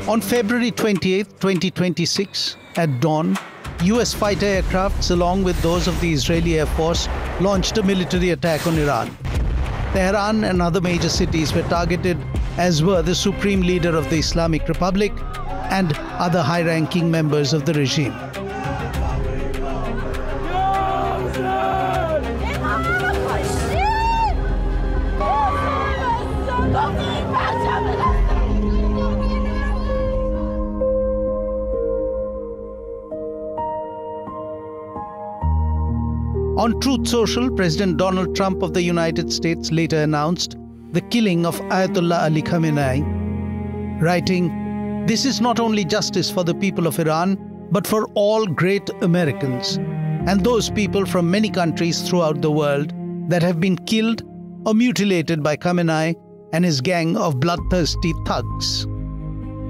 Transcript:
On February 28, 2026, at dawn, US fighter aircrafts along with those of the Israeli Air Force launched a military attack on Iran. Tehran and other major cities were targeted, as were the supreme leader of the Islamic Republic and other high-ranking members of the regime. On Truth Social, President Donald Trump of the United States later announced the killing of Ayatollah Ali Khamenei, writing, "This is not only justice for the people of Iran, but for all great Americans and those people from many countries throughout the world that have been killed or mutilated by Khamenei and his gang of bloodthirsty thugs."